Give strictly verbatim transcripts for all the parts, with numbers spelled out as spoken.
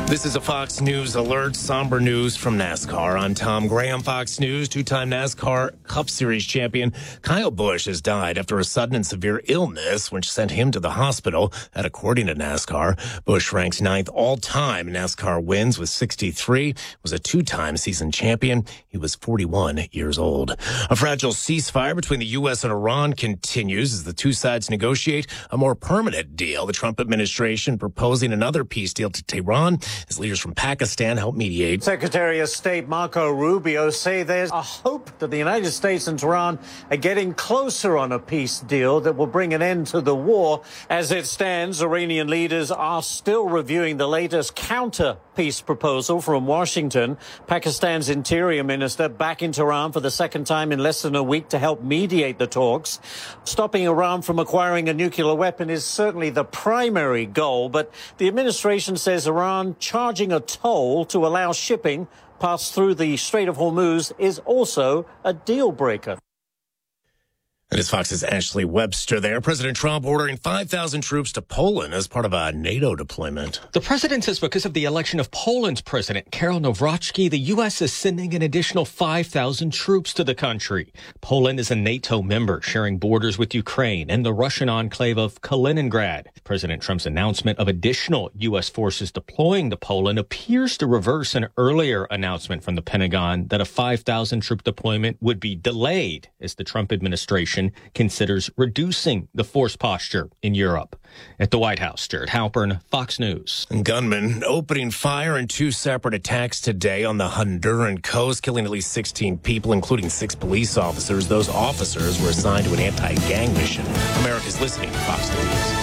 This is a Fox News alert. Somber news from NASCAR. I'm Tom Graham, Fox News. Two-time NASCAR Cup Series champion Kyle Busch has died after a sudden and severe illness, which sent him to the hospital. That, according to NASCAR, Busch ranks ninth all-time in NASCAR wins with sixty-three. Was a two-time season champion. He was forty-one years old. A fragile ceasefire between the U S and Iran continues as the two sides negotiate a more permanent deal. The Trump administration proposing another peace deal to Tehran as leaders from Pakistan help mediate. Secretary of State Marco Rubio say there's a hope that the United States and Tehran are getting closer on a peace deal that will bring an end to the war. As it stands, Iranian leaders are still reviewing the latest counter-peace proposal from Washington. Pakistan's Interior Minister back in Tehran for the second time in less than a week to help mediate the talks. Stopping Iran from acquiring a nuclear weapon is certainly the primary goal, but the administration says Iran charging a toll to allow shipping pass through the Strait of Hormuz is also a deal breaker. And it's Fox's Ashley Webster there. President Trump ordering five thousand troops to Poland as part of a NATO deployment. The president says because of the election of Poland's president, Karol Nawrocki, the U S is sending an additional five thousand troops to the country. Poland is a NATO member sharing borders with Ukraine and the Russian enclave of Kaliningrad. President Trump's announcement of additional U S forces deploying to Poland appears to reverse an earlier announcement from the Pentagon that a five thousand troop deployment would be delayed as the Trump administration considers reducing the force posture in Europe. At the White House, Jared Halpern, Fox News. Gunmen opening fire in two separate attacks today on the Honduran coast, killing at least sixteen people, including six police officers. Those officers were assigned to an anti-gang mission. America's listening to Fox News.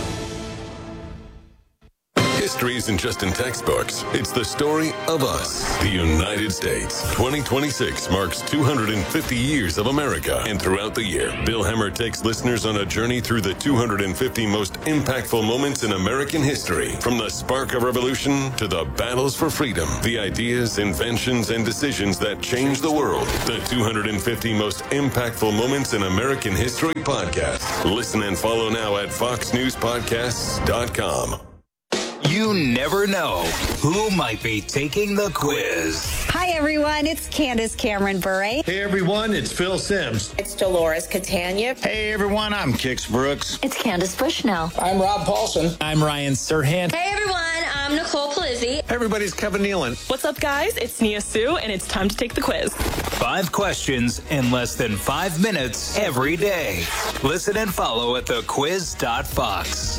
History isn't just in textbooks. It's the story of us, the United States. twenty twenty-six marks two hundred fifty years of America. And throughout the year, Bill Hemmer takes listeners on a journey through the two hundred fifty most impactful moments in American history. From the spark of revolution to the battles for freedom, the ideas, inventions, and decisions that changed the world. The two hundred fifty most impactful moments in American history podcast. Listen and follow now at fox news podcasts dot com. You never know who might be taking the quiz. Hi, everyone. It's Candace Cameron Bure. Hey, everyone. It's Phil Sims. It's Dolores Catania. Hey, everyone. I'm Kix Brooks. It's Candace Bushnell. I'm Rob Paulson. I'm Ryan Serhant. Hey, everyone. I'm Nicole Palizzi. Everybody's Kevin Nealon. What's up, guys? It's Nia Sue, and it's time to take the quiz. Five questions in less than five minutes every day. Listen and follow at the quiz dot fox.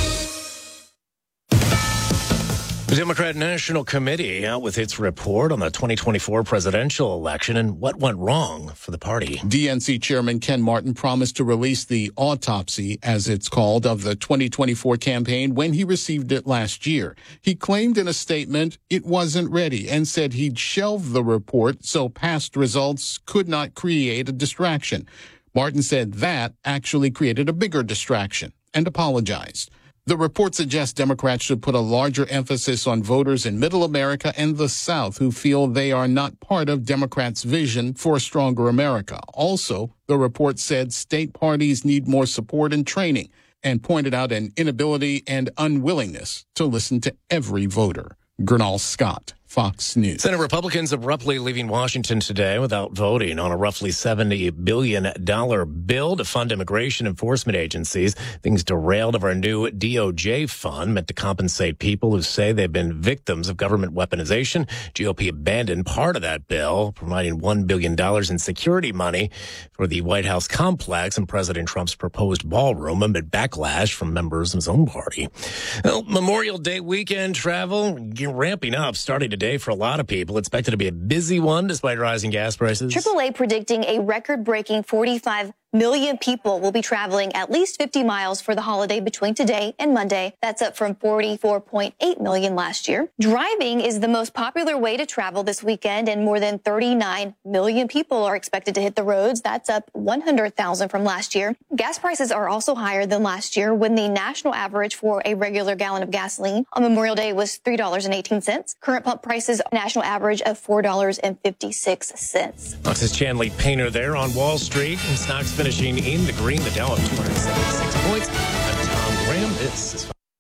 The Democrat National Committee out with its report on the twenty twenty-four presidential election and what went wrong for the party. D N C Chairman Ken Martin promised to release the autopsy, as it's called, of the twenty twenty-four campaign when he received it last year. He claimed in a statement it wasn't ready and said he'd shelve the report so past results could not create a distraction. Martin said that actually created a bigger distraction and apologized. The report suggests Democrats should put a larger emphasis on voters in Middle America and the South who feel they are not part of Democrats' vision for a stronger America. Also, the report said state parties need more support and training and pointed out an inability and unwillingness to listen to every voter. Gernal Scott, Fox News. Senate Republicans abruptly leaving Washington today without voting on a roughly seventy billion dollars bill to fund immigration enforcement agencies. Things derailed of our new D O J fund meant to compensate people who say they've been victims of government weaponization. G O P abandoned part of that bill, providing one billion dollars in security money for the White House complex and President Trump's proposed ballroom amid backlash from members of his own party. Well, Memorial Day weekend travel ramping up starting today for a lot of people. Expected to be a busy one despite rising gas prices. triple A predicting a record-breaking forty-five million people will be traveling at least fifty miles for the holiday between today and Monday. That's up from forty-four point eight million last year. Driving is the most popular way to travel this weekend, and more than thirty-nine million people are expected to hit the roads. That's up one hundred thousand from last year. Gas prices are also higher than last year, when the national average for a regular gallon of gasoline on Memorial Day was three dollars and eighteen cents. Current pump prices, national average of four dollars and fifty-six cents. Fox's Chanley Painter there on Wall Street, and stocks finishing in the green. The Dow up two hundred seventy-six points. I'm Tom Graham. This is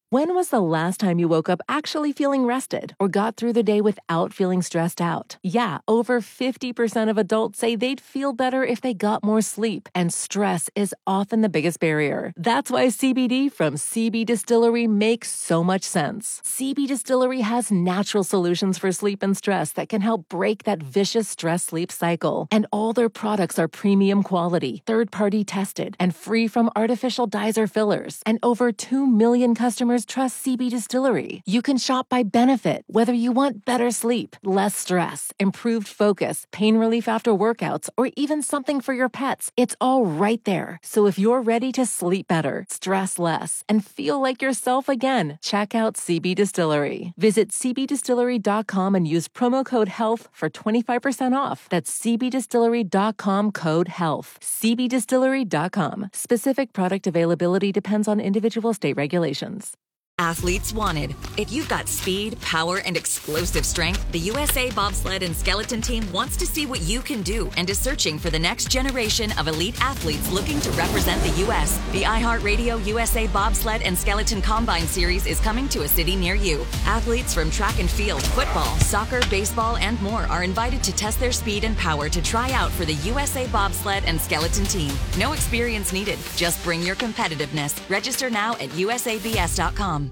When was the last time you woke up actually feeling rested or got through the day without feeling stressed out? Yeah, over fifty percent of adults say they'd feel better if they got more sleep, and stress is often the biggest barrier. That's why C B D from C B Distillery makes so much sense. C B Distillery has natural solutions for sleep and stress that can help break that vicious stress-sleep cycle. And all their products are premium quality, third-party tested, and free from artificial dyes or fillers. And over two million customers trust C B Distillery. You can shop by benefit, whether you want better sleep, less stress, improved focus, pain relief after workouts, or even something for your pets. It's all right there. So if you're ready to sleep better, stress less, and feel like yourself again, check out C B Distillery. Visit c b distillery dot com and use promo code HEALTH for twenty-five percent off. That's c b distillery dot com, code HEALTH. c b distillery dot com. Specific product availability depends on individual state regulations. Athletes wanted. If you've got speed, power, and explosive strength, the U S A Bobsled and Skeleton Team wants to see what you can do and is searching for the next generation of elite athletes looking to represent the U S The iHeartRadio U S A Bobsled and Skeleton Combine Series is coming to a city near you. Athletes from track and field, football, soccer, baseball, and more are invited to test their speed and power to try out for the U S A Bobsled and Skeleton Team. No experience needed. Just bring your competitiveness. Register now at u s a b s dot com.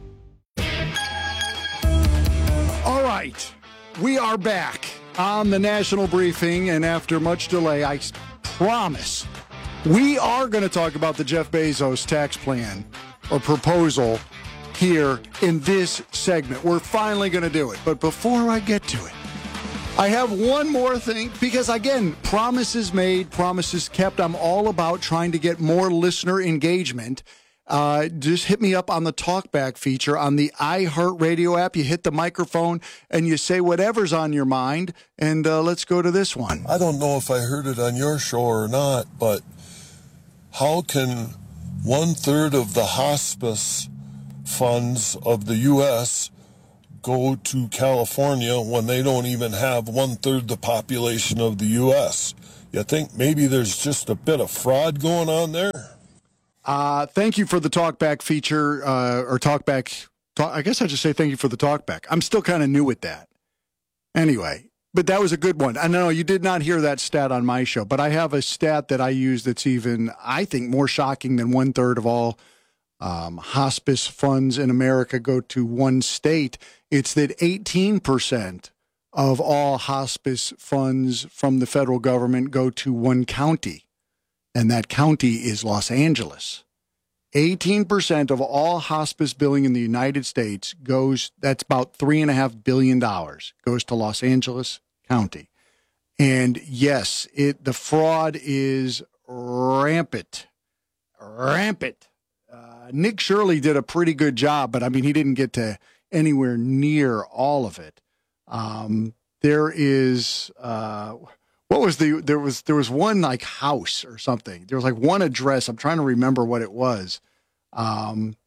All right, we are back on the national briefing, and after much delay, I promise we are going to talk about the Jeff Bezos tax plan or proposal here in this segment. We're finally going to do it, but before I get to it, I have one more thing, because again, promises made, promises kept. I'm all about trying to get more listener engagement. Uh, just hit me up on the TalkBack feature on the iHeartRadio app. You hit the microphone and you say whatever's on your mind. And uh, let's go to this one. I don't know if I heard it on your show or not, but how can one third of the hospice funds of the U S go to California when they don't even have one third the population of the U S? You think maybe there's just a bit of fraud going on there? Uh, thank you for the TalkBack feature, uh, or TalkBack. Talk, I guess I just say thank you for the TalkBack. I'm still kind of new with that. Anyway, but that was a good one. I know you did not hear that stat on my show, but I have a stat that I use that's even, I think, more shocking than one third of all um, hospice funds in America go to one state. It's that eighteen percent of all hospice funds from the federal government go to one county. And that county is Los Angeles. eighteen percent of all hospice billing in the United States goes, that's about three and a half billion dollars, goes to Los Angeles County. And yes, it the fraud is rampant, rampant. Uh, Nick Shirley did a pretty good job, but I mean, he didn't get to anywhere near all of it. Um, there is, uh, What was the, there was, there was one like house or something. There was like one address. I'm trying to remember what it was. Um,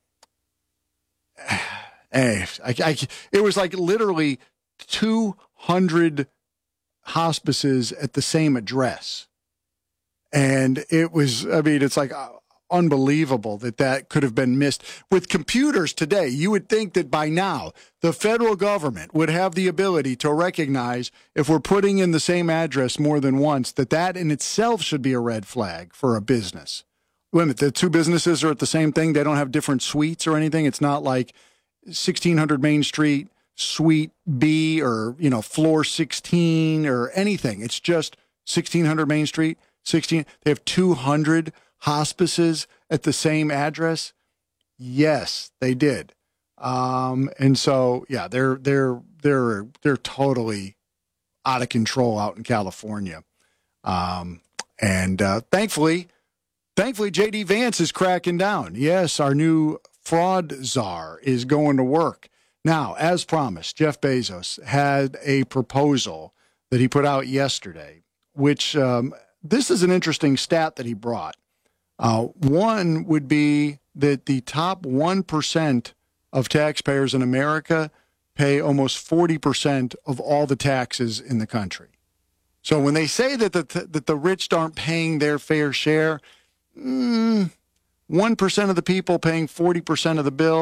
hey, I, I, it was like literally two hundred hospices at the same address. And it was, I mean, it's like uh, unbelievable that that could have been missed. With computers today, you would think that by now the federal government would have the ability to recognize if we're putting in the same address more than once, that that in itself should be a red flag for a business. Wait a minute, the two businesses are at the same thing. They don't have different suites or anything. It's not like sixteen hundred Main Street, Suite B, or, you know, floor sixteen or anything. It's just sixteen hundred Main Street, sixteen. They have two hundred hospices at the same address? Yes, they did. Um, and so, yeah, they're they're they're they're totally out of control out in California. Um, and uh, thankfully, thankfully, J D Vance is cracking down. Yes, our new fraud czar is going to work. Now, as promised, Jeff Bezos had a proposal that he put out yesterday, which um, this is an interesting stat that he brought. Uh, one would be that the top one percent of taxpayers in America pay almost forty percent of all the taxes in the country. So when they say that the, that the rich aren't paying their fair share, mm, one percent of the people paying forty percent of the bill,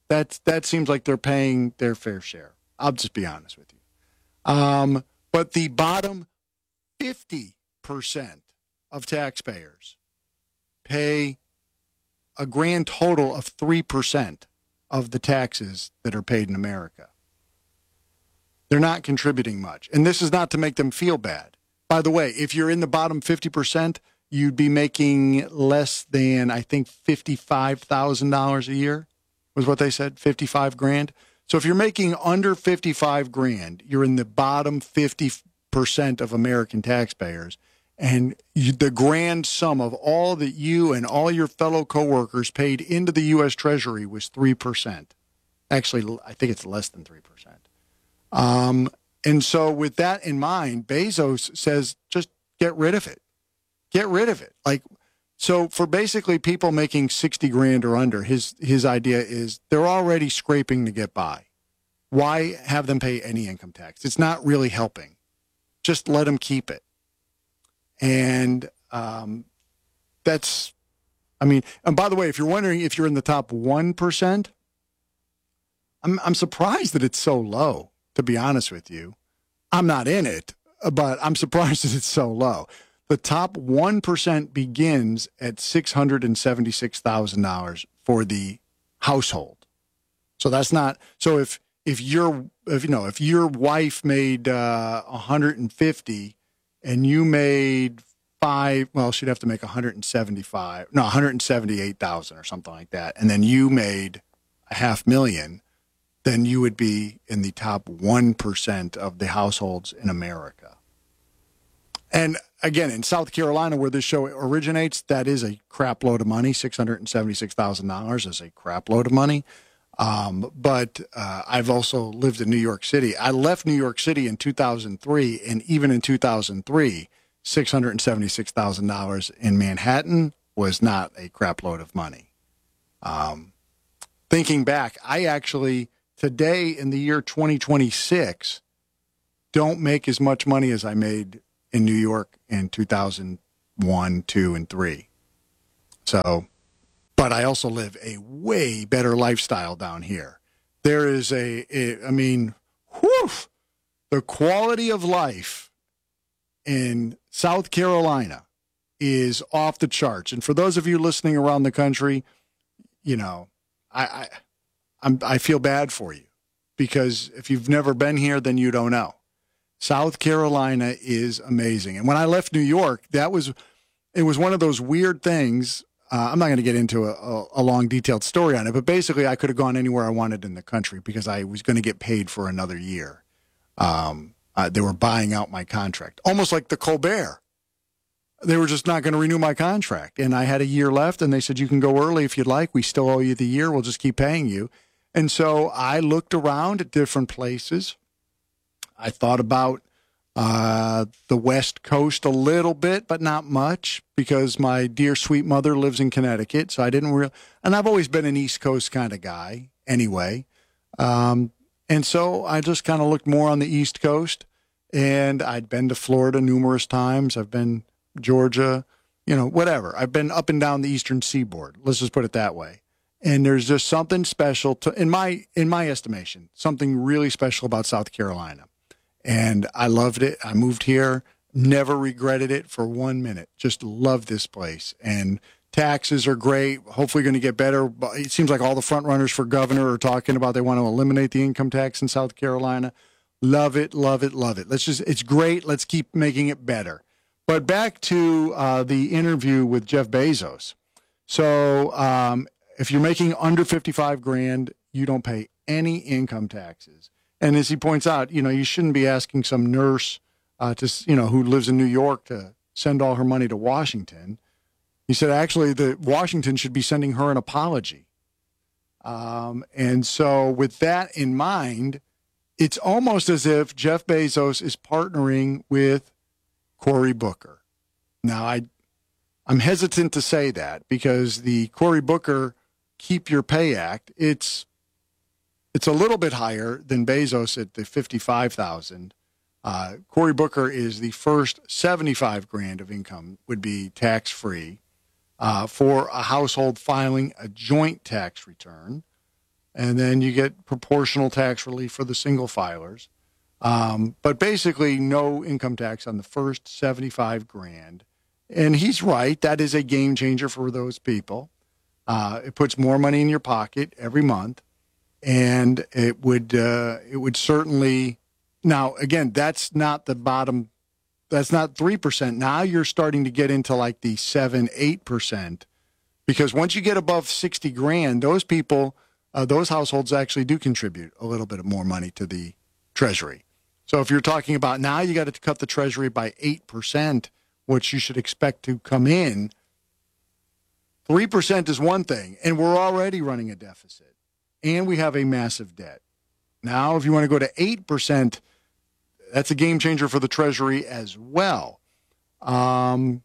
That's, that seems like they're paying their fair share. I'll just be honest with you. Um, but the bottom fifty percent of taxpayers pay a grand total of three percent of the taxes that are paid in America. They're not contributing much. And this is not to make them feel bad. By the way, if you're in the bottom fifty percent, you'd be making less than, I think, fifty-five thousand dollars a year was what they said, fifty-five grand. So if you're making under fifty-five grand, you're in the bottom fifty percent of American taxpayers. And you, the grand sum of all that you and all your fellow coworkers paid into the U S Treasury was three percent. Actually, I think it's less than three percent. Um, and so with that in mind, Bezos says, just get rid of it. Get rid of it. Like, so for basically people making sixty grand or under, his, his idea is they're already scraping to get by. Why have them pay any income tax? It's not really helping. Just let them keep it. And um, that's, I mean, and by the way, if you're wondering if you're in the top one percent, I'm, I'm surprised that it's so low, to be honest with you. I'm not in it, but I'm surprised that it's so low. The top one percent begins at six hundred seventy-six thousand dollars for the household. So that's not, so if, if your, if you know, if your wife made uh, one hundred fifty and you made five, well, she'd have to make one hundred seventy-five, no, one hundred seventy-eight thousand or something like that. And then you made a half million, then you would be in the top one percent of the households in America. And again, in South Carolina, where this show originates, that is a crap load of money. six hundred seventy-six thousand dollars is a crap load of money. Um, but uh, I've also lived in New York City. I left New York City in two thousand three, and even in two thousand three, six hundred seventy-six thousand dollars in Manhattan was not a crap load of money. Um, thinking back, I actually, today in the year twenty twenty-six, don't make as much money as I made in New York in two thousand one, two, and three. So, but I also live a way better lifestyle down here. There is a, a I mean, whew, the quality of life in South Carolina is off the charts. And for those of you listening around the country, you know, I, I, I'm, I feel bad for you, because if you've never been here, then you don't know. South Carolina is amazing. And when I left New York, that was, it was one of those weird things. Uh, I'm not going to get into a, a, a long, detailed story on it, but basically I could have gone anywhere I wanted in the country because I was going to get paid for another year. Um, uh, they were buying out my contract, almost like the Colbert. They were just not going to renew my contract. And I had a year left, and they said, you can go early if you'd like. We still owe you the year. We'll just keep paying you. And so I looked around at different places. I thought about uh, the West Coast a little bit, but not much, because my dear sweet mother lives in Connecticut. So I didn't really, and I've always been an East Coast kind of guy anyway. Um, and so I just kind of looked more on the East Coast, and I'd been to Florida numerous times. I've been Georgia, you know, whatever. I've been up and down the Eastern Seaboard. Let's just put it that way. And there's just something special to, in my, in my estimation, something really special about South Carolina. And I loved it. I moved here, never regretted it for one minute. Just love this place. And taxes are great. Hopefully going to get better. But it seems like all the front runners for governor are talking about they want to eliminate the income tax in South Carolina. Love it, love it, love it. Let's just, it's great. Let's keep making it better. But back to uh, the interview with Jeff Bezos. So um, if you're making under fifty-five grand, you don't pay any income taxes. And as he points out, you know, you shouldn't be asking some nurse uh, to, you know, who lives in New York to send all her money to Washington. He said, actually, the Washington should be sending her an apology. Um, and so with that in mind, it's almost as if Jeff Bezos is partnering with Cory Booker. Now, I, I'm hesitant to say that, because the Cory Booker Keep Your Pay Act, it's It's a little bit higher than Bezos at the fifty-five thousand. Uh, Cory Booker is the first seventy-five grand of income would be tax free uh, for a household filing a joint tax return. and then you get proportional tax relief for the single filers. Um, but basically, no income tax on the first seventy-five grand. And he's right; that is a game changer for those people. Uh, it puts more money in your pocket every month, and it would uh, it would certainly. Now, again, that's not the bottom. That's not three percent. Now you're starting to get into like the seven, eight percent, because once you get above sixty grand, those people, uh, those households actually do contribute a little bit more money to the Treasury. So if you're talking about now you got to cut the Treasury by eight percent, which you should expect to come in, three percent is one thing, and we're already running a deficit, and we have a massive debt. Now, if you want to go to eight percent, that's a game changer for the Treasury as well. Um,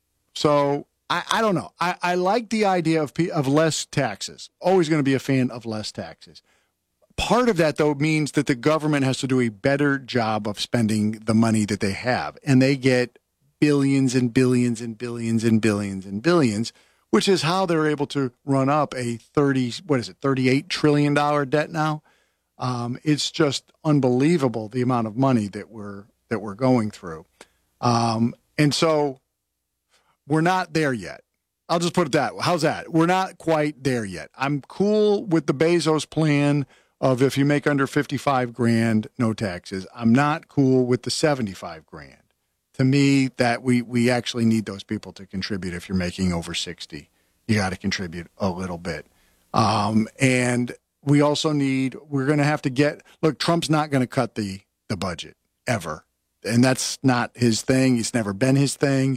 so I, I don't know. I, I like the idea of of less taxes. Always going to be a fan of less taxes. Part of that, though, means that the government has to do a better job of spending the money that they have. And they get billions and billions and billions and billions and billions, which is how they're able to run up a thirty, what is it, thirty-eight trillion dollars debt now. Um, it's just unbelievable the amount of money that we're that we're going through. Um, and so we're not there yet. I'll just put it that way. How's that? We're not quite there yet. I'm cool with the Bezos plan of if you make under fifty-five grand, no taxes. I'm not cool with the seventy-five grand. To me, that we, we actually need those people to contribute. If you're making over sixty, you got to contribute a little bit. Um, and we also need, we're going to have to get, look, Trump's not going to cut the, the budget ever. And that's not his thing. It's never been his thing.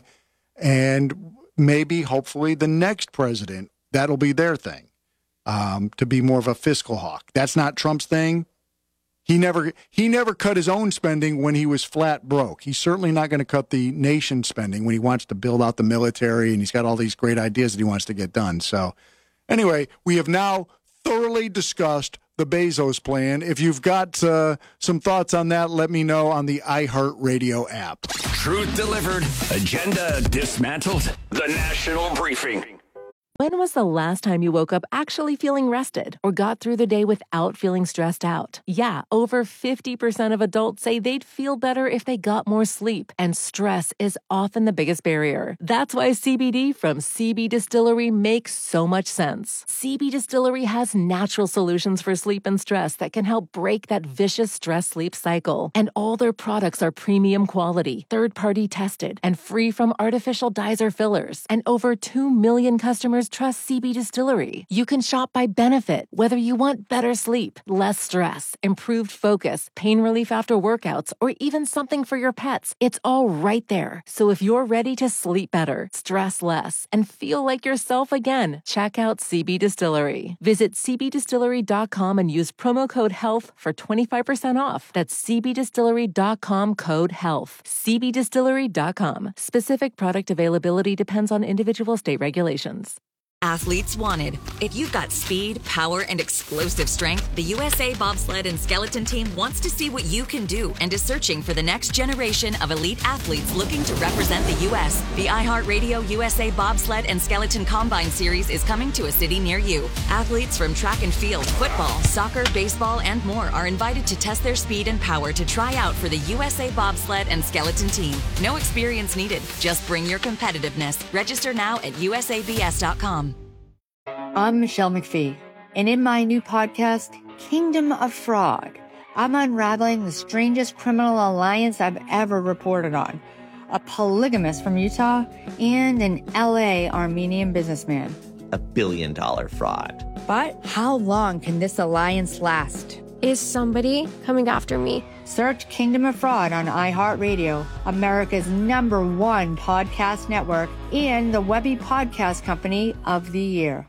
And maybe, hopefully, the next president, that'll be their thing, um, to be more of a fiscal hawk. That's not Trump's thing. He never he never cut his own spending when he was flat broke. He's certainly not going to cut the nation's spending when he wants to build out the military, and he's got all these great ideas that he wants to get done. So anyway, we have now thoroughly discussed the Bezos plan. If you've got uh, some thoughts on that, let me know on the iHeartRadio app. Truth delivered, agenda dismantled, the National Briefing. When was the last time you woke up actually feeling rested or got through the day without feeling stressed out? Yeah, over fifty percent of adults say they'd feel better if they got more sleep, and stress is often the biggest barrier. That's why C B D from C B Distillery makes so much sense. C B Distillery has natural solutions for sleep and stress that can help break that vicious stress-sleep cycle. And all their products are premium quality, third-party tested, and free from artificial dyes or fillers. And over two million customers trust C B Distillery. You can shop by benefit, whether you want better sleep, less stress, improved focus, pain relief after workouts, or even something for your pets. It's all right there. So if you're ready to sleep better, stress less, and feel like yourself again, check out C B Distillery. Visit c b distillery dot com and use promo code HEALTH for twenty-five percent off. That's c b distillery dot com code HEALTH. c b distillery dot com. Specific product availability depends on individual state regulations. Athletes wanted. If you've got speed, power, and explosive strength, the U S A Bobsled and Skeleton Team wants to see what you can do and is searching for the next generation of elite athletes looking to represent the U S The iHeartRadio U S A Bobsled and Skeleton Combine Series is coming to a city near you. Athletes from track and field, football, soccer, baseball, and more are invited to test their speed and power to try out for the U S A Bobsled and Skeleton Team. No experience needed. Just bring your competitiveness. Register now at u s a b s dot com. I'm Michelle McPhee, and in my new podcast, Kingdom of Fraud, I'm unraveling the strangest criminal alliance I've ever reported on. A polygamist from Utah and an L A Armenian businessman. A billion dollar fraud. But how long can this alliance last? Is somebody coming after me? Search Kingdom of Fraud on iHeartRadio, America's number one podcast network, and the Webby Podcast Company of the Year.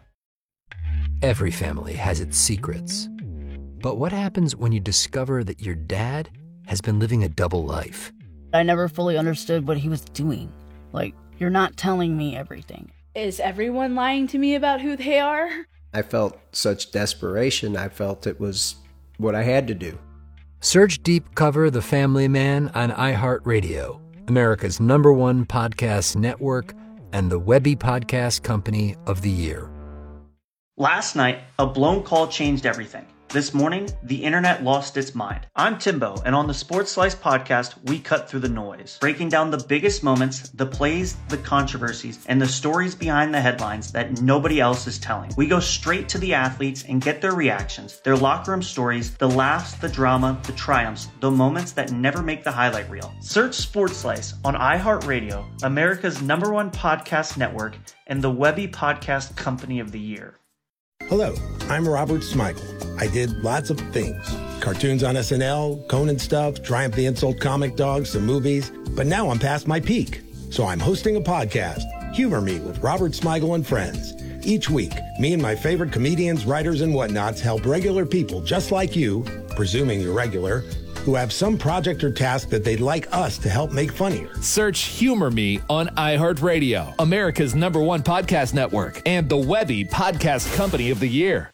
Every family has its secrets. But what happens when you discover that your dad has been living a double life? I never fully understood what he was doing. Like, you're not telling me everything. Is everyone lying to me about who they are? I felt such desperation. I felt it was what I had to do. Search Deep Cover The Family Man on iHeartRadio, America's number one podcast network, and the Webby Podcast Company of the Year. Last night, a blown call changed everything. This morning, the internet lost its mind. I'm Timbo, and on the Sports Slice podcast, we cut through the noise, breaking down the biggest moments, the plays, the controversies, and the stories behind the headlines that nobody else is telling. We go straight to the athletes and get their reactions, their locker room stories, the laughs, the drama, the triumphs, the moments that never make the highlight reel. Search Sports Slice on iHeartRadio, America's number one podcast network, and the Webby Podcast Company of the Year. Hello, I'm Robert Smigel. I did lots of things. Cartoons on S N L, Conan stuff, Triumph the Insult Comic Dog, some movies. But now I'm past my peak. So I'm hosting a podcast, Humor Me with Robert Smigel and Friends. Each week, me and my favorite comedians, writers, and whatnots help regular people just like you, presuming you're regular, who have some project or task that they'd like us to help make funnier. Search Humor Me on iHeartRadio, America's number one podcast network, and the Webby Podcast Company of the Year.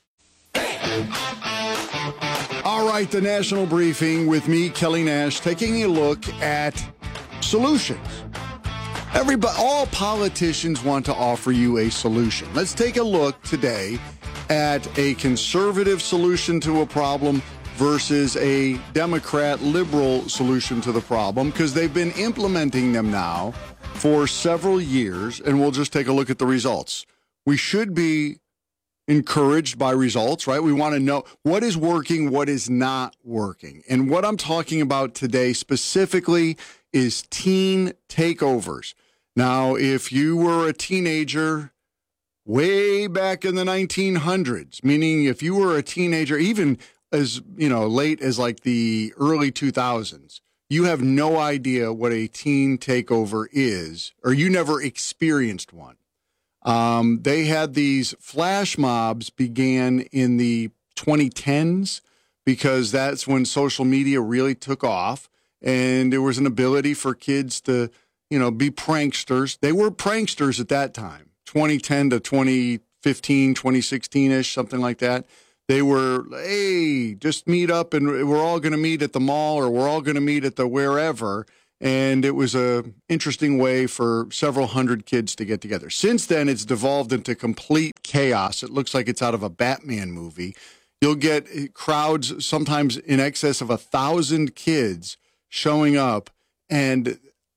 All right, the National Briefing with me, Kelly Nash, taking a look at solutions. Everybody, all politicians want to offer you a solution. Let's take a look today at a conservative solution to a problem versus a Democrat liberal solution to the problem, because they've been implementing them now for several years, and we'll just take a look at the results. We should be encouraged by results, right? We want to know what is working, what is not working. And what I'm talking about today specifically is teen takeovers. Now, if you were a teenager way back in the nineteen hundreds, meaning if you were a teenager, even as, you know, late as like the early two thousands, you have no idea what a teen takeover is, or you never experienced one. Um, they had these flash mobs began in the twenty tens because that's when social media really took off, and there was an ability for kids to, you know, be pranksters. They were pranksters at that time, twenty ten to twenty fifteen, twenty sixteen-ish, something like that. They were, hey, just meet up and we're all going to meet at the mall, or we're all going to meet at the wherever. And it was a interesting way for several hundred kids to get together. Since then, it's devolved into complete chaos. It looks like it's out of a Batman movie. You'll get crowds, sometimes in excess of a thousand kids showing up. And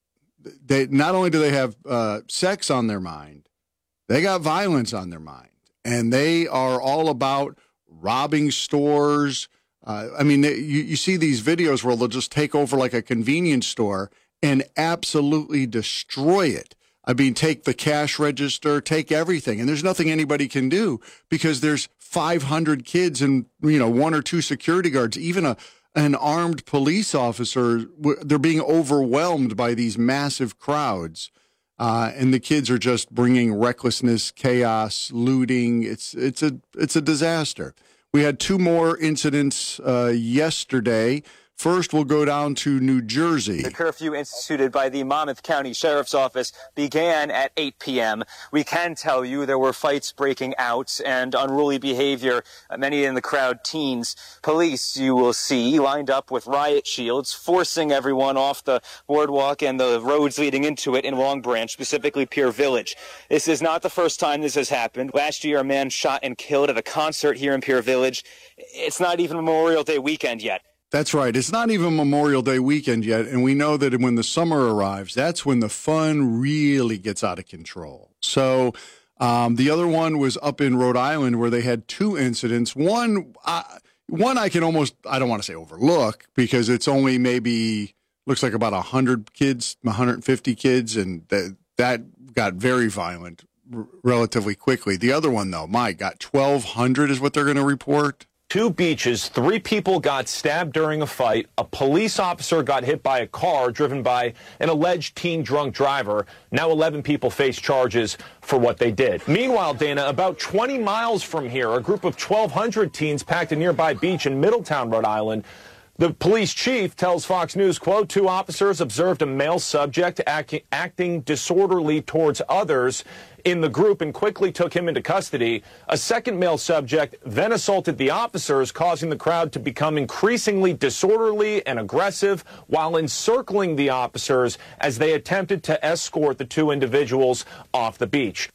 they not only do they have uh, sex on their mind, they got violence on their mind. And they are all about robbing stores. Uh, I mean, you, you see these videos where they'll just take over like a convenience store and absolutely destroy it. I mean, take the cash register, take everything. And there's nothing anybody can do because there's five hundred kids and, you know, one or two security guards, even a an armed police officer. They're being overwhelmed by these massive crowds. Uh, and the kids are just bringing recklessness, chaos, looting. It's it's a it's a disaster. We had two more incidents uh, yesterday. First, we'll go down to New Jersey. The curfew instituted by the Monmouth County Sheriff's Office began at eight p.m. We can tell you there were fights breaking out and unruly behavior. Many in the crowd, teens. Police, you will see, lined up with riot shields, forcing everyone off the boardwalk and the roads leading into it in Long Branch, specifically Pier Village. This is not the first time this has happened. Last year, a man shot and killed at a concert here in Pier Village. It's not even Memorial Day weekend yet. That's right. It's not even Memorial Day weekend yet, and we know that when the summer arrives, that's when the fun really gets out of control. So um, the other one was up in Rhode Island where they had two incidents. One, uh, one I can almost, I don't want to say overlook because it's only maybe, looks like about one hundred kids, one hundred fifty kids, and that, that got very violent r- relatively quickly. The other one, though, my God, twelve hundred is what they're going to report. Two beaches, three people got stabbed during a fight. A police officer got hit by a car driven by an alleged teen drunk driver. Now eleven people face charges for what they did. Meanwhile, Dana, about twenty miles from here, a group of twelve hundred teens packed a nearby beach in Middletown, Rhode Island. The police chief tells Fox News, quote, two officers observed a male subject act acting disorderly towards others in the group and quickly took him into custody. A second male subject then assaulted the officers, causing the crowd to become increasingly disorderly and aggressive while encircling the officers as they attempted to escort the two individuals off the beach.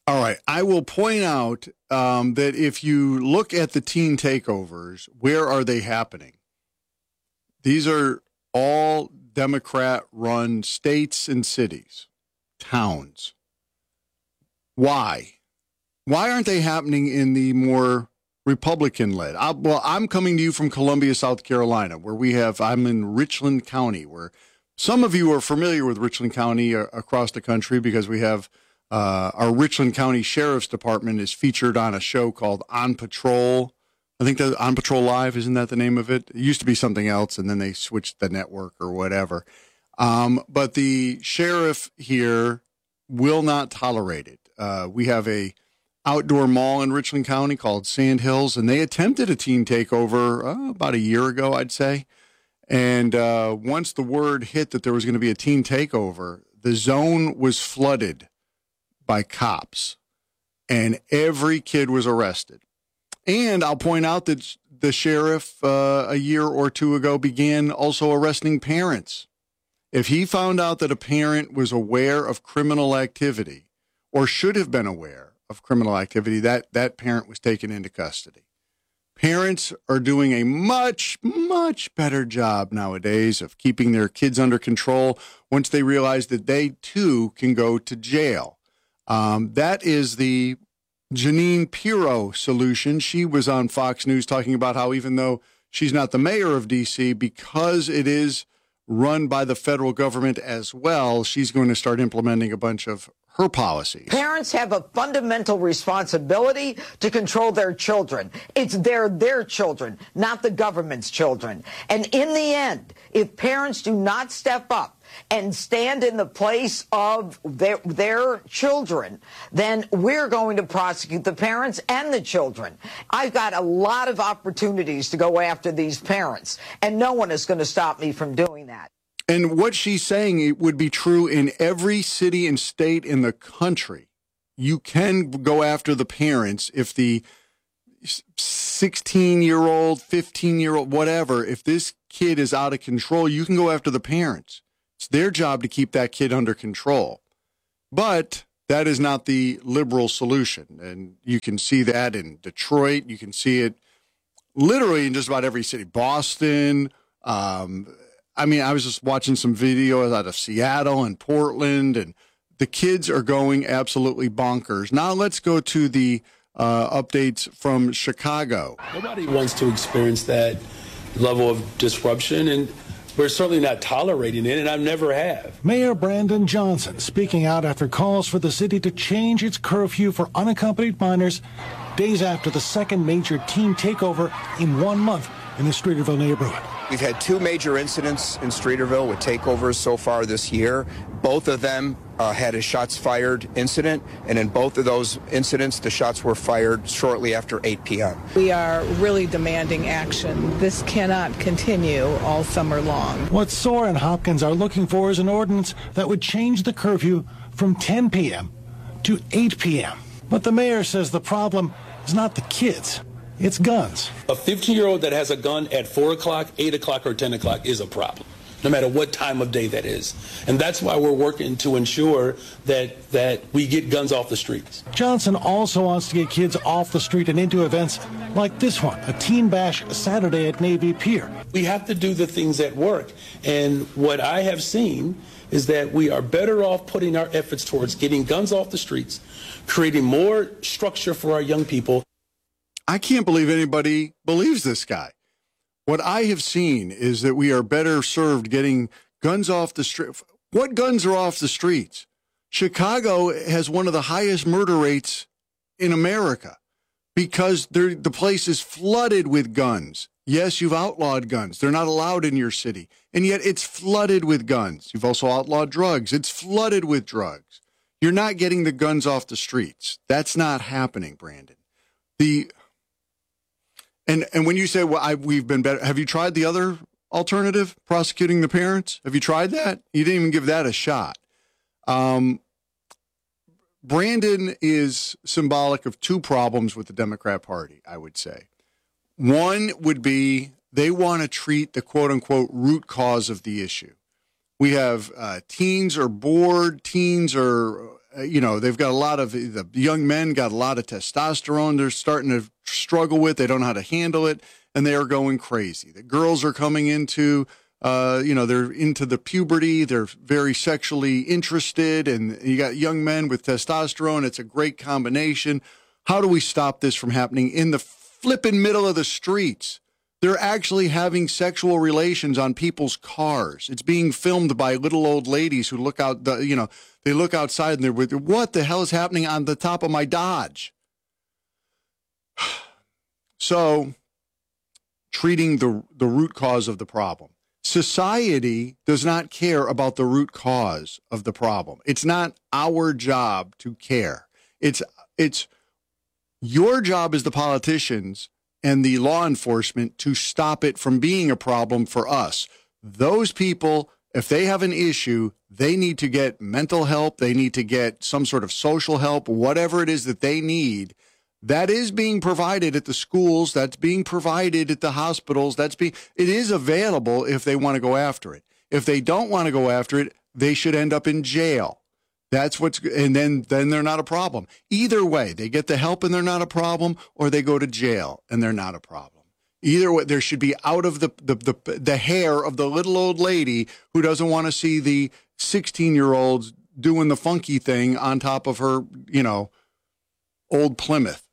All right. I will point out um, that if you look at the teen takeovers, where are they happening? These are all Democrat-run states and cities, towns. Why? Why aren't they happening in the more Republican-led? I, well, I'm coming to you from Columbia, South Carolina, where we have, I'm in Richland County, where some of you are familiar with Richland County uh, across the country because we have uh, our Richland County Sheriff's Department is featured on a show called On Patrol. I think that On Patrol Live, isn't that the name of it? It used to be something else, and then they switched the network or whatever. Um, but the sheriff here will not tolerate it. Uh, we have a outdoor mall in Richland County called Sand Hills, and they attempted a teen takeover uh, about a year ago, I'd say. And uh, once the word hit that there was going to be a teen takeover, the zone was flooded by cops, and every kid was arrested. And I'll point out that the sheriff uh, a year or two ago began also arresting parents. If he found out that a parent was aware of criminal activity or should have been aware of criminal activity, that, that parent was taken into custody. Parents are doing a much, much better job nowadays of keeping their kids under control once they realize that they, too, can go to jail. Um, that is the Jeanine Pirro solution. She was on Fox News talking about how even though she's not the mayor of D C, because it is run by the federal government as well, she's going to start implementing a bunch of her policies. Parents have a fundamental responsibility to control their children. It's their their children, not the government's children. And in the end, if parents do not step up and stand in the place of their, their children, then we're going to prosecute the parents and the children. I've got a lot of opportunities to go after these parents, and no one is going to stop me from doing that. And what she's saying, it would be true in every city and state in the country. You can go after the parents if the sixteen-year-old, fifteen-year-old, whatever, if this kid is out of control, you can go after the parents. It's their job to keep that kid under control. But that is not the liberal solution. And you can see that in Detroit. You can see it literally in just about every city. Boston. Um, I mean, I was just watching some videos out of Seattle and Portland, and the kids are going absolutely bonkers. Now let's go to the uh, updates from Chicago. Nobody wants to experience that level of disruption, and we're certainly not tolerating it, and I never have. Mayor Brandon Johnson speaking out after calls for the city to change its curfew for unaccompanied minors days after the second major teen takeover in one month in the Streeterville neighborhood. We've had two major incidents in Streeterville with takeovers so far this year. Both of them uh, had a shots fired incident, and in both of those incidents, the shots were fired shortly after eight p.m. We are really demanding action. This cannot continue all summer long. What Soar and Hopkins are looking for is an ordinance that would change the curfew from ten p.m. to eight p.m. But the mayor says the problem is not the kids. It's guns. A fifteen-year-old that has a gun at four o'clock, eight o'clock, or ten o'clock is a problem, no matter what time of day that is. And that's why we're working to ensure that, that we get guns off the streets. Johnson also wants to get kids off the street and into events like this one, a teen bash Saturday at Navy Pier. We have to do the things that work. And what I have seen is that we are better off putting our efforts towards getting guns off the streets, creating more structure for our young people. I can't believe anybody believes this guy. What I have seen is that we are better served getting guns off the street. What guns are off the streets? Chicago has one of the highest murder rates in America because the place is flooded with guns. Yes, you've outlawed guns. They're not allowed in your city. And yet it's flooded with guns. You've also outlawed drugs. It's flooded with drugs. You're not getting the guns off the streets. That's not happening, Brandon. The... And and when you say, well, I, we've been better, have you tried the other alternative, prosecuting the parents? Have you tried that? You didn't even give that a shot. Um, Brandon is symbolic of two problems with the Democrat Party, I would say. One would be they want to treat the quote-unquote root cause of the issue. We have uh, teens are bored, teens are uh, you know, they've got a lot of, the young men got a lot of testosterone they're starting to struggle with. They don't know how to handle it, and they are going crazy. The girls are coming into, uh, you know, they're into the puberty. They're very sexually interested, and you got young men with testosterone. It's a great combination. How do we stop this from happening in the flipping middle of the streets? They're actually having sexual relations on people's cars. It's being filmed by little old ladies who look out, the, you know, they look outside and they're with, what the hell is happening on the top of my Dodge? So, treating the, the root cause of the problem. Society does not care about the root cause of the problem. It's not our job to care. It's, it's your job as the politicians and the law enforcement to stop it from being a problem for us. Those people, if they have an issue, they need to get mental help. They need to get some sort of social help, whatever it is that they need. That is being provided at the schools. That's being provided at the hospitals. That's being, it is available if they want to go after it. If they don't want to go after it, they should end up in jail. That's what's, and then, then they're not a problem. Either way, they get the help and they're not a problem, or they go to jail and they're not a problem. Either way, there should be out of the, the, the, the hair of the little old lady who doesn't want to see the sixteen-year-olds doing the funky thing on top of her, you know, old Plymouth.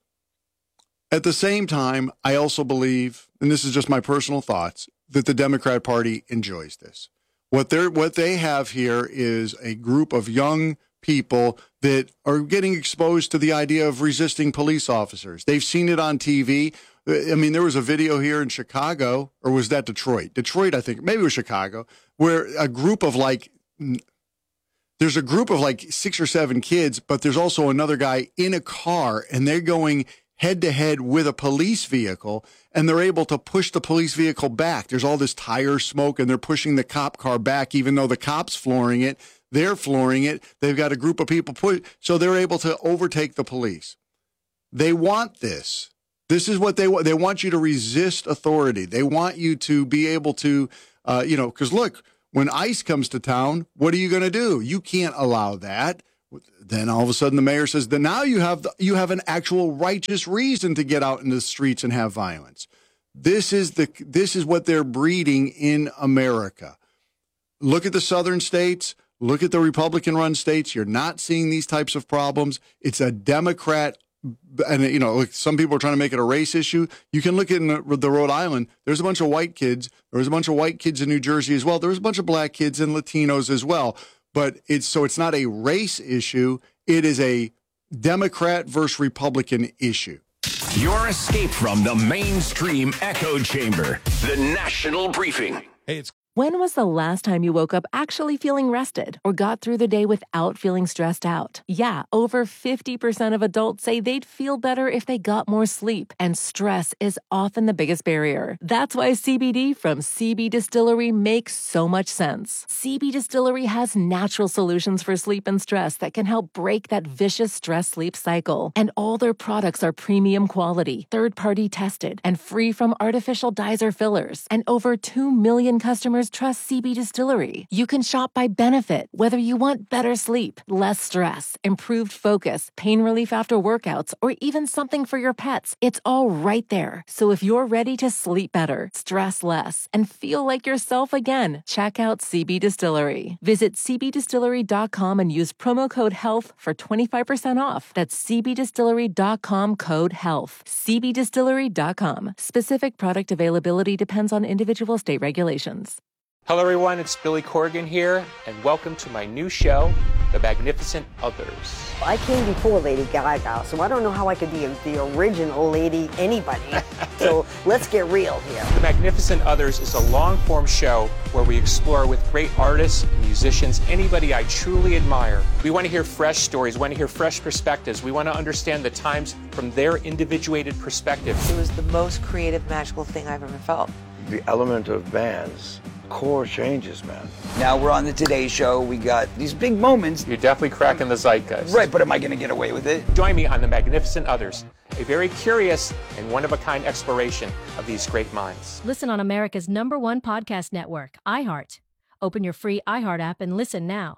At the same time, I also believe, and this is just my personal thoughts, that the Democrat Party enjoys this. What they're what they have here is a group of young people that are getting exposed to the idea of resisting police officers. They've seen it on T V. I mean, there was a video here in Chicago, or was that Detroit? Detroit, I think, maybe it was Chicago, where a group of like, there's a group of like six or seven kids, but there's also another guy in a car, and they're going head to head with a police vehicle, and they're able to push the police vehicle back. There's all this tire smoke, and they're pushing the cop car back, even though the cop's flooring it. They're flooring it. They've got a group of people push, so they're able to overtake the police. They want this. This is what they want. They want you to resist authority. They want you to be able to, uh, you know, because look, when ICE comes to town, what are you going to do? You can't allow that. Then all of a sudden the mayor says that now you have the, you have an actual righteous reason to get out into the streets and have violence. This is the this is what they're breeding in America. Look at the southern states. Look at the Republican-run states. You're not seeing these types of problems. It's a Democrat, and you know, some people are trying to make it a race issue. You can look in the, the Rhode Island. There's a bunch of white kids. There was a bunch of white kids in New Jersey as well. There was a bunch of black kids and Latinos as well. But it's so it's not a race issue. It is a Democrat versus Republican issue. Your escape from the mainstream echo chamber. The National Briefing. Hey, it's When was the last time you woke up actually feeling rested or got through the day without feeling stressed out? Yeah, over fifty percent of adults say they'd feel better if they got more sleep, and stress is often the biggest barrier. That's why C B D from C B Distillery makes so much sense. C B Distillery has natural solutions for sleep and stress that can help break that vicious stress-sleep cycle. And all their products are premium quality, third-party tested, and free from artificial dyes or fillers. And over two million customers trust C B Distillery. You can shop by benefit, whether you want better sleep, less stress, improved focus, pain relief after workouts, or even something for your pets. It's all right there. So if you're ready to sleep better, stress less, and feel like yourself again, check out C B Distillery. Visit c b distillery dot com and use promo code HEALTH for twenty-five percent off. That's c b distillery dot com code HEALTH. c b distillery dot com. Specific product availability depends on individual state regulations. Hello everyone, it's Billy Corgan here, and welcome to my new show, The Magnificent Others. I came before Lady Gaga, so I don't know how I could be the original Lady anybody. So let's get real here. The Magnificent Others is a long-form show where we explore with great artists, musicians, anybody I truly admire. We want to hear fresh stories, we want to hear fresh perspectives. We want to understand the times from their individuated perspective. It was the most creative, magical thing I've ever felt. The element of bands. Core changes, man. Now we're on the Today Show. We got these big moments. You're definitely cracking the zeitgeist. Right, but am I going to get away with it? Join me on The Magnificent Others, a very curious and one-of-a-kind exploration of these great minds. Listen on America's number one podcast network, iHeart. Open your free iHeart app and listen now.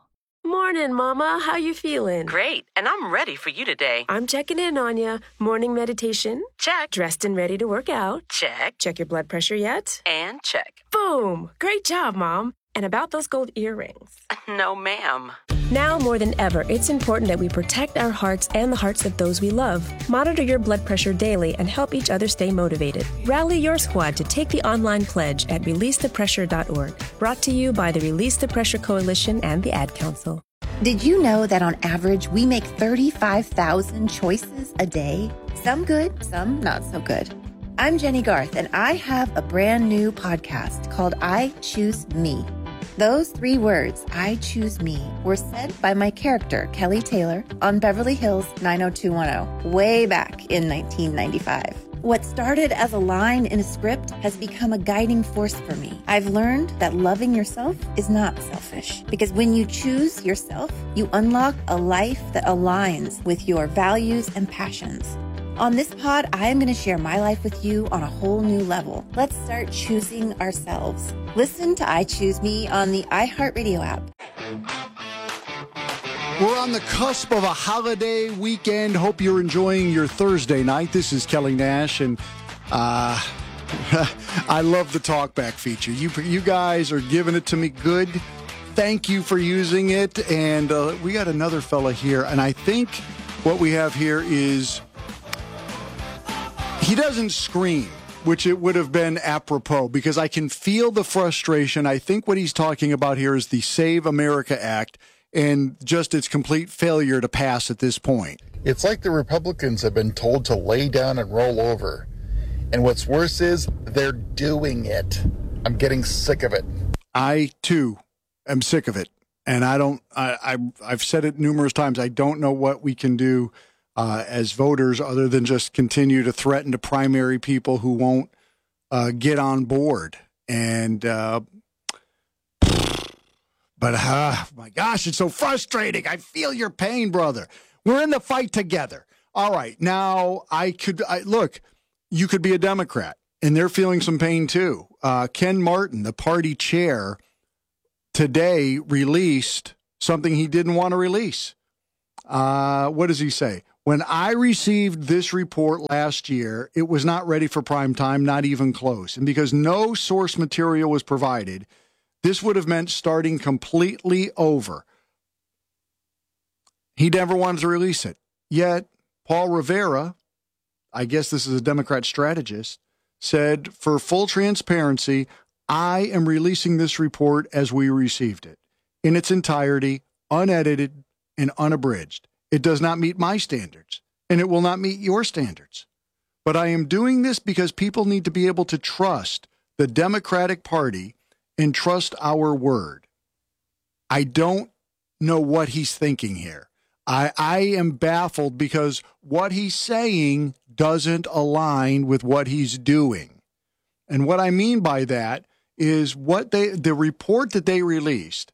Morning, Mama. How you feeling? Great, and I'm ready for you today. I'm checking in on you. Morning meditation? Check. Dressed and ready to work out? Check. Check your blood pressure yet? And check. Boom! Great job, Mom. And about those gold earrings? No, ma'am. Now more than ever, it's important that we protect our hearts and the hearts of those we love. Monitor your blood pressure daily and help each other stay motivated. Rally your squad to take the online pledge at release the pressure dot org. Brought to you by the Release the Pressure Coalition and the Ad Council. Did you know that on average, we make thirty-five thousand choices a day? Some good, some not so good. I'm Jenny Garth, and I have a brand new podcast called I Choose Me. Those three words, I choose me, were said by my character, Kelly Taylor, on Beverly Hills nine oh two one oh, way back in nineteen ninety-five. What started as a line in a script has become a guiding force for me. I've learned that loving yourself is not selfish, because when you choose yourself, you unlock a life that aligns with your values and passions. On this pod, I am going to share my life with you on a whole new level. Let's start choosing ourselves. Listen to I Choose Me on the iHeartRadio app. We're on the cusp of a holiday weekend. Hope you're enjoying your Thursday night. This is Kelly Nash, and uh, I love the talkback feature. You, you guys are giving it to me good. Thank you for using it. And uh, we got another fella here, and I think what we have here is... he doesn't scream, which it would have been apropos, because I can feel the frustration. I think what he's talking about here is the Save America Act and just its complete failure to pass at this point. It's like the Republicans have been told to lay down and roll over. And what's worse is they're doing it. I'm getting sick of it. I, too, am sick of it. And I don't, I, I, I've said it numerous times, I don't know what we can do Uh, as voters, other than just continue to threaten to primary people who won't uh, get on board. And, uh, but, uh, my gosh, it's so frustrating. I feel your pain, brother. We're in the fight together. All right. Now, I could, I, look, you could be a Democrat, and they're feeling some pain too. Uh, Ken Martin, the party chair, today released something he didn't want to release. Uh, what does he say? When I received this report last year, it was not ready for prime time, not even close. And because no source material was provided, this would have meant starting completely over. He never wanted to release it. Yet, Paul Rivera, I guess this is a Democrat strategist, said, for full transparency, I am releasing this report as we received it, in its entirety, unedited and unabridged. It does not meet my standards, and it will not meet your standards. But I am doing this because people need to be able to trust the Democratic Party and trust our word. I don't know what he's thinking here. I, I am baffled because what he's saying doesn't align with what he's doing. And what I mean by that is what they, the report that they released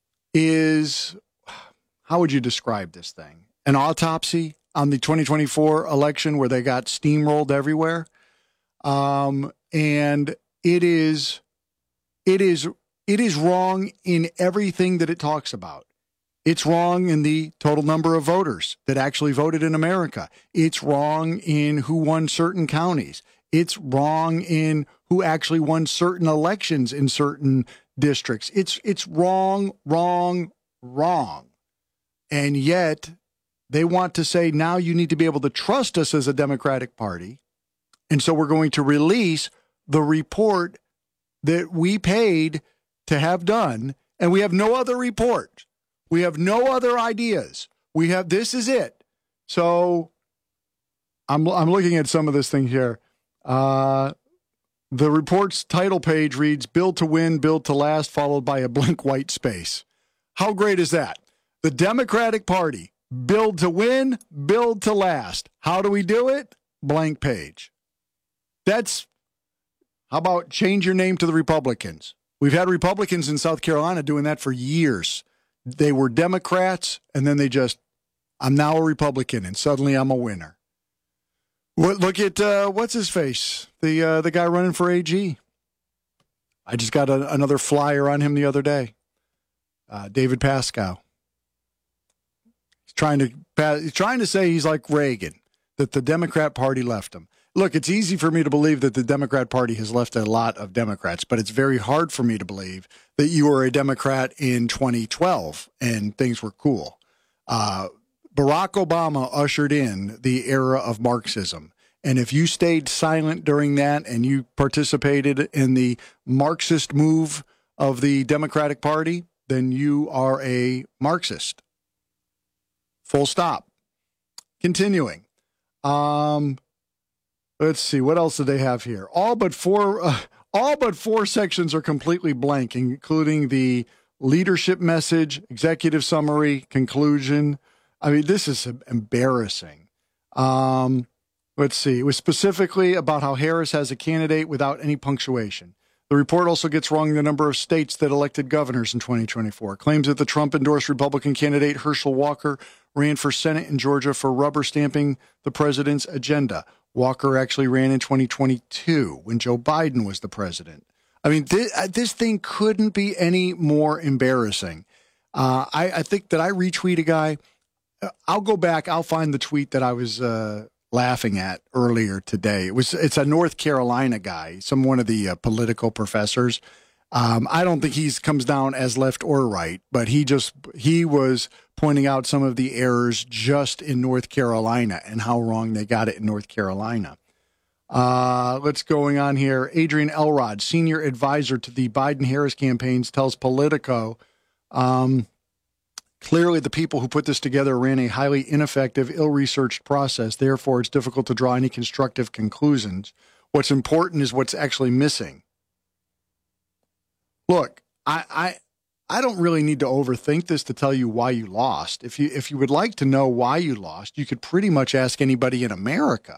is, how would you describe this thing? An autopsy on the twenty twenty-four election where they got steamrolled everywhere. Um, and it is, it is, it is wrong in everything that it talks about. It's wrong in the total number of voters that actually voted in America. It's wrong in who won certain counties. It's wrong in who actually won certain elections in certain districts. It's, it's wrong, wrong, wrong. And yet they want to say, now you need to be able to trust us as a Democratic Party. And so we're going to release the report that we paid to have done. And we have no other report. We have no other ideas. We have, this is it. So I'm, I'm looking at some of this thing here. Uh, the report's title page reads, Build to Win, Build to Last, followed by a blank white space. How great is that? The Democratic Party, build to win, build to last. How do we do it? Blank page. That's, how about change your name to the Republicans? We've had Republicans in South Carolina doing that for years. They were Democrats, and then they just, I'm now a Republican, and suddenly I'm a winner. Look at, uh, what's his face? The uh, the guy running for A G. I just got a, another flyer on him the other day. Uh, David Pascoe. He's trying to he's trying to say he's like Reagan, that the Democrat Party left him. Look, it's easy for me to believe that the Democrat Party has left a lot of Democrats, but it's very hard for me to believe that you were a Democrat in twenty twelve and things were cool. Uh, Barack Obama ushered in the era of Marxism. And if you stayed silent during that and you participated in the Marxist move of the Democratic Party, then you are a Marxist. Full stop. Continuing. Um, let's see. What else do they have here? All but four, uh, all but four sections are completely blank, including the leadership message, executive summary, conclusion. I mean, this is embarrassing. Um, let's see. It was specifically about how Harris has a candidate without any punctuation. The report also gets wrong the number of states that elected governors in twenty twenty-four. Claims that the Trump-endorsed Republican candidate Herschel Walker ran for Senate in Georgia for rubber stamping the president's agenda. Walker actually ran in twenty twenty-two when Joe Biden was the president. I mean, this, this thing couldn't be any more embarrassing. Uh, I, I think that I retweet a guy. I'll go back. I'll find the tweet that I was uh, laughing at earlier today. It was it's a North Carolina guy, some one of the uh, political professors. Um, I don't think he comes down as left or right, but he just he was pointing out some of the errors just in North Carolina and how wrong they got it in North Carolina. Uh, what's going on here? Adrian Elrod, senior advisor to the Biden-Harris campaigns, tells Politico, um, clearly the people who put this together ran a highly ineffective, ill-researched process. Therefore, it's difficult to draw any constructive conclusions. What's important is what's actually missing. Look, I, I I don't really need to overthink this to tell you why you lost. If you if you would like to know why you lost, you could pretty much ask anybody in America.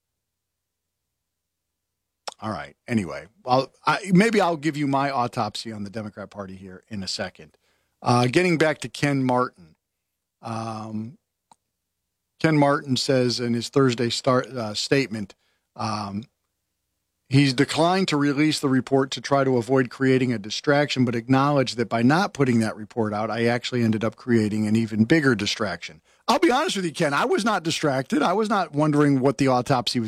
All right. Anyway, I'll, I, maybe I'll give you my autopsy on the Democrat Party here in a second. Uh, getting back to Ken Martin. Um, Ken Martin says in his Thursday start, uh, statement, um, he's declined to release the report to try to avoid creating a distraction, but acknowledged that by not putting that report out, I actually ended up creating an even bigger distraction. I'll be honest with you, Ken. I was not distracted. I was not wondering what the autopsy was